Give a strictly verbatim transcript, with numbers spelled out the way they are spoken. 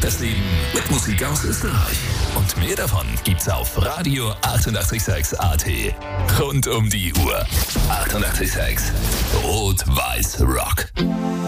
Das Leben mit Musik aus Österreich. Und mehr davon gibt's auf Radio achtundachtzig Komma sechs A T. Rund um die Uhr. achtundachtzig Komma sechs Rot-Weiß Rock.